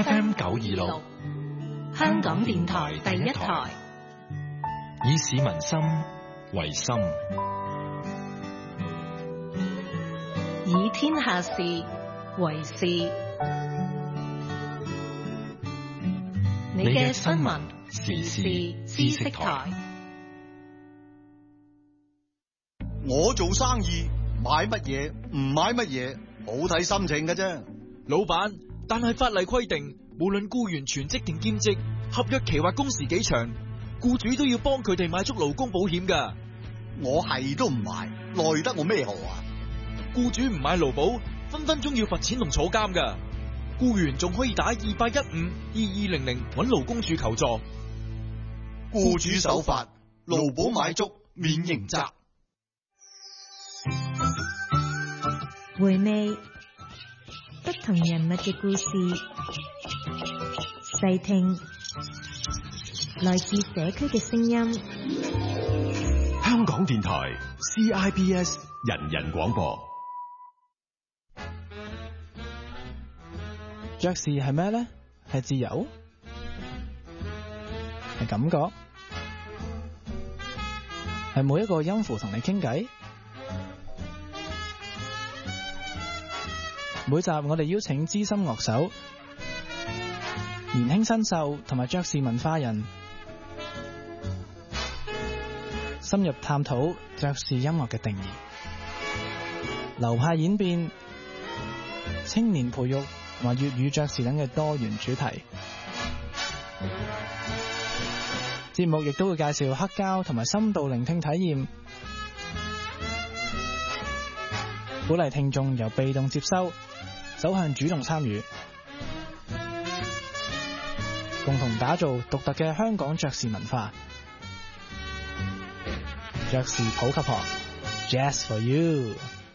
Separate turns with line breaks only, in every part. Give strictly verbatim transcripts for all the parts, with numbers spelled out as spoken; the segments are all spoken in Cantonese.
F M 九二六，香港電台第一台，以市民心為心，
以天下事為事。你嘅新聞時事知識台。
我做生意買乜嘢唔買乜嘢，好睇心情㗎啫。
老闆，但係法例規定，無論僱員全職定兼職，合約期或工時幾長，僱主都要幫佢哋買足勞工保險㗎。
我係都唔買，奈得我咩何啊？
僱主唔買勞保，分分鐘要罰錢同坐監㗎。僱員仲可以打二八一五二二零零揾勞工處求助。
僱主守法，勞保買足免刑責。
回味不同人物嘅故事，細聽來自社區嘅聲音。
香港電台 C I B S 人人廣播。
爵士係咩呢？係自由？係感覺？係每一個音符同你傾偈？每集我哋邀請資深樂手、年輕新秀同埋爵士文化人，深入探討爵士音樂嘅定義、流派演變、青年培育同埋粵語爵士等嘅多元主題。節目亦都會介紹黑膠同埋深度聆聽體驗，鼓勵聽眾由被動接收走向主動參與，共同打造獨特嘅香港爵士文化。爵士普及學 Jazz for You。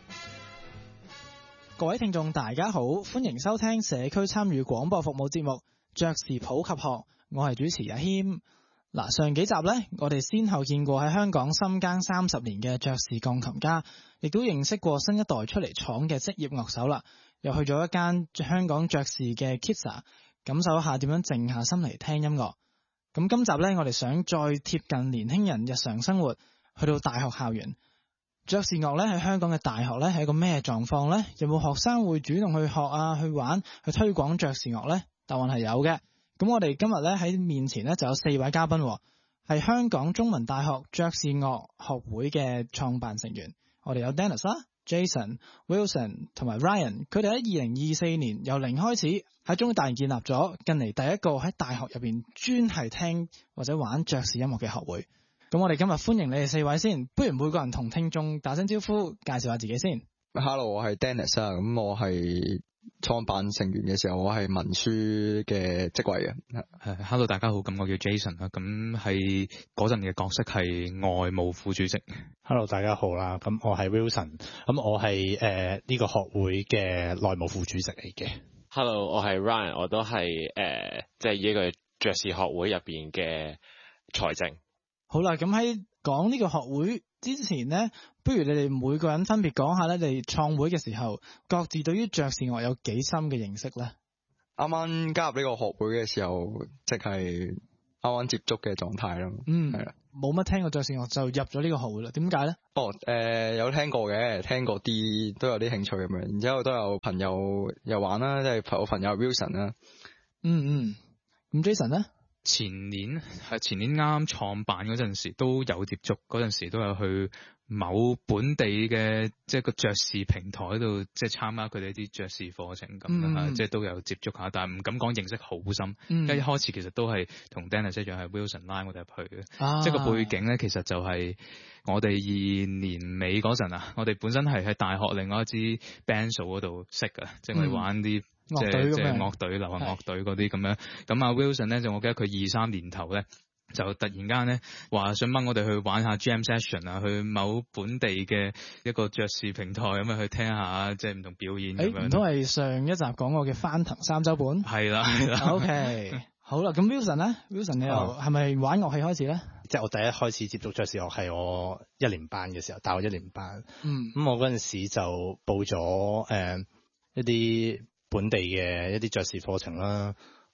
各位聽眾大家好，歡迎收聽社區參與廣播服務節目爵士普及學，我係主持阿謙。嗱，上幾集呢，我哋先後見過喺香港深耕三十年嘅爵士鋼琴家，亦都認識過新一代出嚟闖嘅職業樂手啦。又去咗一間香港爵士嘅 Kitsa， 感受一下點樣靜下心嚟聽音樂。咁今集呢，我哋想再貼近年輕人日常生活，去到大學校園。爵士樂呢喺香港嘅大學呢係一個咩狀況呢？有冇學生會主動去學啊、去玩、去推廣爵士樂呢？答案係有嘅。咁我哋今日呢喺面前呢就有四位嘉賓，係香港中文大學爵士樂學會嘅創辦成員。我哋有 Dennis 啦、Jason、Wilson 同埋 Ryan， 佢哋喺二零二四年由零開始喺中大建立咗近嚟第一個喺大學入邊專係聽或者玩爵士音樂嘅學會。咁我哋今日歡迎你哋四位先，不如每個人同聽眾打聲招呼，介紹下自己先。
Hello， 我係 Dennis 啊，咁我係創辦成員嘅時候，我係文書嘅職位嘅。
係 ，Hello， 大家好，咁我叫 Jason 啦，咁係嗰陣嘅角色係外務副主席。
Hello， 大家好啦，咁我係 Wilson，咁我係誒呢個學會嘅內務副主席嚟嘅。
Hello， 我係 Ryan， 我都係誒即係呢個爵士學會入邊嘅財政。
好啦，咁喺講呢個學會之前呢，不如你哋每個人分別講下咧，你哋創會嘅時候，各自對於爵士樂有幾深嘅認識咧？
啱啱加入呢個學會嘅時候，即係啱啱接觸嘅狀態咯。
嗯，
係啦，
冇乜聽過爵士樂就入咗呢個學會啦。點解咧？
哦，誒、呃，有聽過嘅，聽過啲都有啲興趣咁樣，然之後都有朋友又玩啦，即係我朋友 Wilson 啦。
嗯嗯，咁 Jason 咧？
前年係前年啱啱創辦嗰陣時都有接觸，嗰陣時都有去某本地嘅即係個爵士平台度即係參加佢哋啲爵士課程咁啦、嗯，即係都有接觸下，但係唔敢講認識好深。因為、嗯、一開始其實都係同 Dennis 一樣係 Wilson 拉我哋入去嘅、啊，即係個背景咧，其實就係我哋二年尾嗰陣啊，我哋本身係喺大學另外一支 band 嗰度識嘅，即係我哋玩啲。即係即係樂隊、流行樂隊嗰啲咁樣，咁阿 Wilson 咧就我記得佢二三年頭咧就突然間咧話想掹我哋去玩下 jam session 啊，去某本地嘅一個爵士平台咁樣去聽下即係唔同表演咁樣。誒，唔通係上一集講過嘅翻騰三周半？係啦係啦。OK， 好啦，咁 Wilson 咧 ，Wilson 你又係咪玩樂器開始咧？
即係我第一開始接觸爵士樂係我一年班嘅時候，大學一年班。
嗯。咁
我嗰陣時就報咗誒、呃、一啲本地嘅一啲爵士課程啦，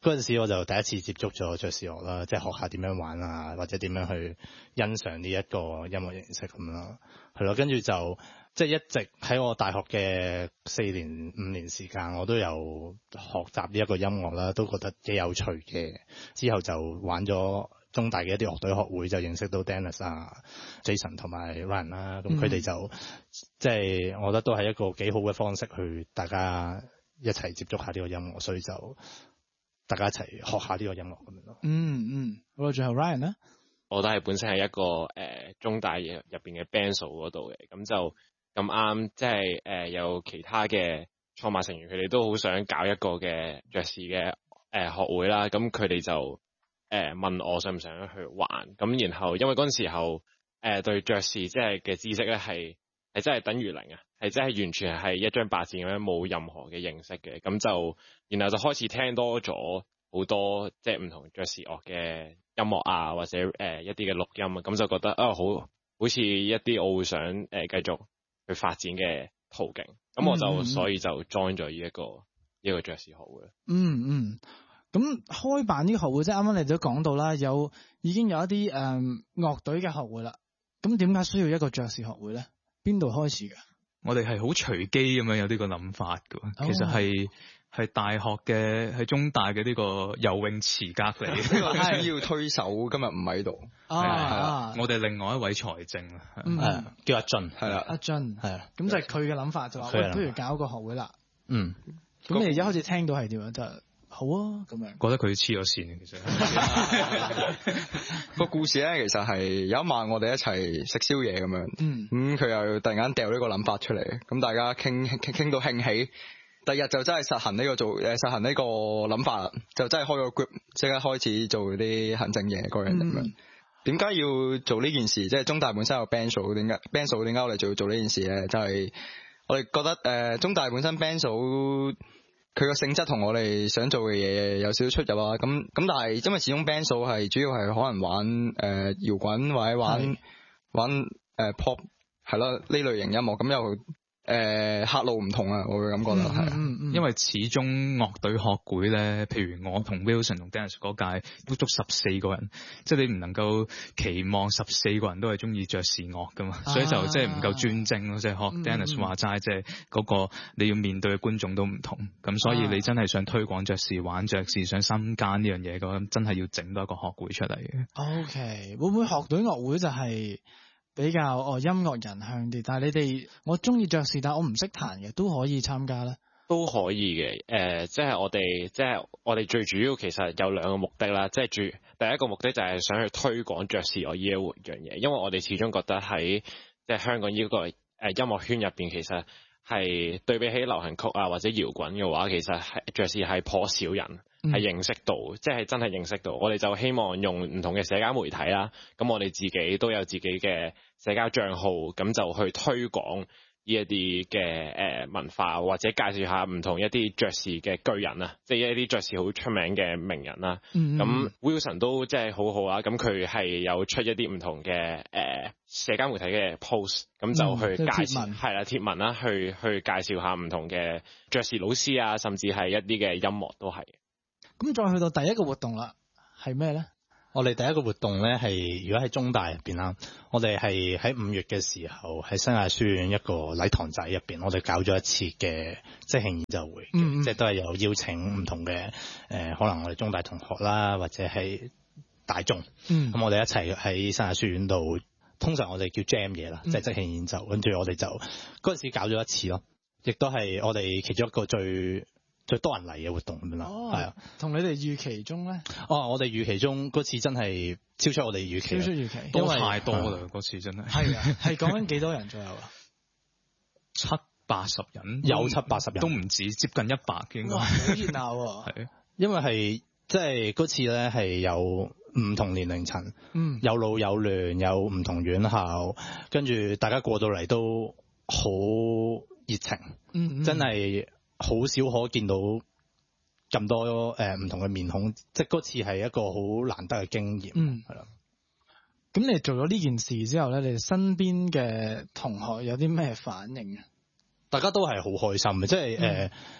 嗰陣時我就第一次接觸咗爵士樂啦，即係學下點樣玩啊，或者點樣去欣賞呢一個音樂形式咁啦，係咯，跟住就即係一直喺我大學嘅四年五年時間，我都有學習呢一個音樂啦，都覺得幾有趣嘅。之後就玩咗中大嘅一啲樂隊學會，就認識到 Dennis 啊、Jason 同埋 Ryan 啦，咁佢哋就即係我覺得都係一個幾好嘅方式去大家一齊接觸下呢個音樂，所以就大家一齊學下呢個音樂咁樣咯。
嗯嗯，好啦，最後 Ryan 咧，
我都係本身係一個誒、呃、中大入入邊嘅 band 數嗰度嘅，咁就咁啱，即係誒有其他嘅創辦成員，佢哋都好想搞一個嘅爵士嘅誒學會啦，咁佢哋就誒、呃、問我想唔想去玩，咁然後因為嗰陣時候誒、呃、對爵士即係嘅知識咧係係真係等於零啊，係真係完全係一張白紙咁樣，冇任何嘅認識嘅，咁就然後就開始聽多咗好多即係唔同爵士樂嘅音樂啊，或者誒、呃、一啲嘅錄音啊，咁就覺得啊好好似一啲我會想誒、呃、繼續去發展嘅途徑，咁我就、嗯、所以就 join 咗呢一個呢一、這個爵士學會。
嗯嗯，咁開辦呢個學會，即係啱啱你都講到啦，有已經有一啲誒樂隊嘅學會啦。咁點解需要一個爵士學會咧？邊度開始嘅？
我哋係好隨機咁樣有呢個諗法㗎、哦。其實係係大學嘅係中大嘅呢個游泳池隔離，
係要推手，今日唔喺度。
啊，啊
我哋另外一位財政啊，
嗯、
叫阿俊，
係啦，阿俊係啊，咁就係佢嘅諗法，就話喂，不如搞個學會啦。
嗯，
咁你而家開始聽到係點樣？就好啊，咁樣。
覺得佢黐咗線，其實
個故事咧，其實係有一晚我哋一齊食宵夜咁樣，
嗯，
咁佢又突然間掉呢個諗法出嚟，咁大家傾傾傾到興起。第日就真係實行呢個做誒實行呢個諗法，就真係開個 group， 即刻開始做啲行政嘢個人咁樣。點解要做呢件事？即係中大本身有 band 數，點解 band 數點解我哋仲要做呢件事咧？就係我哋覺得誒中大本身 band 數佢個性質同我哋想做嘅嘢有少少出入啊。咁咁但係因為始終 band 數係主要係可能玩誒搖滾或者玩玩誒 pop 係咯呢類型音樂，咁又。誒、呃，客路唔同啊，我會咁覺得係、
嗯嗯，
因為始終樂隊學會咧，譬如我同 Wilson 同 Dennis 嗰屆都足十四個人，即係你唔能夠期望十四個人都係中意爵士樂噶嘛、啊，所以就即係唔夠專精咯，即、啊、係學 Dennis 話齋，即係嗰個你要面對嘅觀眾都唔同，咁所以你真係想推廣爵士、玩爵士、想深耕呢樣嘢咁，真係要整到一個學會出嚟嘅。
OK， 會唔會學隊樂會就係、是？比較哦音樂人向啲，但係你哋我中意爵士，但係我唔識彈嘅都可以參加咧，
都可以嘅。誒、呃，即係我哋，即係我哋最主要其實有兩個目的啦。即係主第一個目的就係想去推廣爵士樂呢一樣嘢，因為我哋始終覺得喺即係香港呢個誒音樂圈入邊，其實係對比起流行曲啊或者搖滾嘅話，其實係爵士係頗少人係認識到，嗯、即係真係認識到。我哋就希望用唔同嘅社交媒體啦，咁我哋自己都有自己嘅社交賬號，咁就去推廣呢一啲嘅誒文化，或者介紹下唔同一啲爵士嘅巨人啊，即係一啲爵士好出名嘅名人啦。咁、嗯、Wilson 都即係好好啊，咁佢係有出一啲唔同嘅誒、呃、社交媒體嘅 post， 咁就去介紹係啦貼文啦，去去介紹下唔同嘅爵士老師啊，甚至係一啲嘅音樂都係。
咁再去到第一個活動啦，係咩咧？
我哋第一個活動咧係如果喺中大入邊啦，我哋係喺五月嘅時候喺新亞書院一個禮堂仔入邊，我哋搞咗一次嘅即興演奏會，嗯、即係都係有邀請唔同嘅誒、呃，可能我哋中大同學啦，或者係大眾，咁、嗯、我哋一齊喺新亞書院度，通常我哋叫 jam 嘢啦，即係即興演奏，跟住我哋就嗰陣時搞咗一次咯，亦都係我哋其中一個最最多人嚟嘅活動咁樣啦，係、哦、啊，
同你哋預期中咧？
哦，我哋預期中嗰次真係超出我哋預期，
超出預期，
因為太多啦嗰、啊、次真係。
係啊，係講緊幾多人左右啊？
七八十人，
有七八十人，
都唔止，接近一百嘅應該。
哇，好熱鬧啊！
係，因為係即係嗰次咧係有唔同年齡層，嗯，有老有嫩，有唔同院校，跟住大家過到嚟都好熱情，嗯，嗯，真係。好少可見到咁多誒唔、呃、同嘅面孔，即係嗰次係一個好難得嘅經驗。嗯，係啦。
咁你做咗呢件事之後咧，你哋身邊嘅同學有啲咩反應啊？
大家都係好開心嘅，即係誒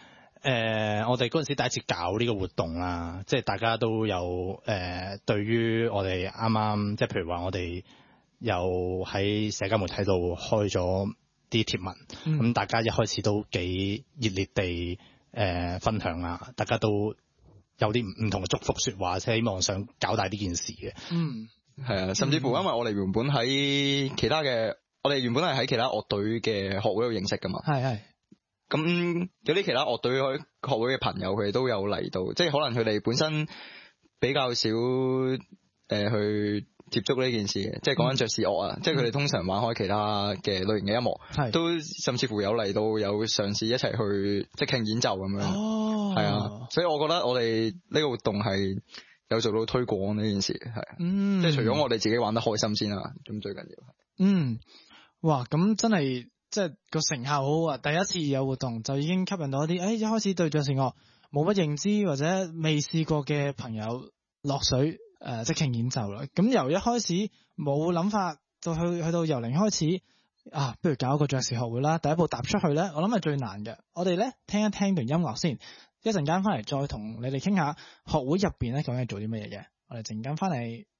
呃，我哋嗰陣時第一次搞呢個活動啦，即係大家都有誒、呃，對於我哋啱啱即係譬如話我哋有喺社交媒體度開咗啲貼文，咁、嗯、大家一開始都幾熱烈地誒、呃、分享啦，大家都有啲唔唔同嘅祝福説話，即係希望想搞大呢件事嘅。嗯，
係啊，甚至乎因為我哋原本喺其他嘅，我哋原本係喺其他樂隊嘅學會度認識噶嘛。係係。咁有啲其他樂隊學會嘅朋友，佢哋都有嚟到，即係可能佢哋本身比較少誒、呃、去接觸呢件事嘅，即係講緊爵士樂啊，嗯、即係佢哋通常玩開其他嘅類型嘅音樂，係都甚至乎有嚟到有嘗試一齊去即興演奏咁樣。哦，係啊，所以我覺得我哋呢個活動係有做到推廣呢件事，係，嗯，即係除咗我哋自己玩得開心先啦，咁最緊要係。嗯，
哇，咁真係。即係個成效好好啊！第一次有活動就已經吸引到一啲，誒、哎、一開始對爵士樂冇乜認知或者未試過嘅朋友落水誒、呃、即興演奏啦。咁由一開始冇諗法，到去去到由零開始啊，不如搞一個爵士學會啦。第一步踏出去咧，我諗係最難嘅。我哋咧聽一聽段音樂先，一陣間翻嚟再同你哋傾下學會入邊咧究竟係做啲乜嘢嘅。我哋陣間翻嚟。